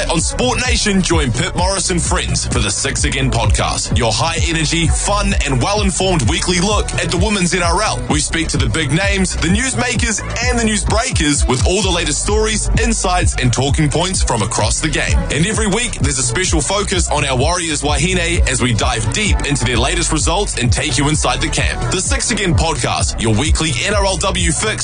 Tonight on Sport Nation, join Pip Morris and friends for the Six Again podcast. Your high-energy, fun and well-informed weekly look at the women's NRL. We speak to the big names, the newsmakers and the news breakers with all the latest stories, insights and talking points from across the game. And every week, there's a special focus on our Warriors Wahine as we dive deep into their latest results and take you inside the camp. The Six Again podcast, your weekly NRLW fix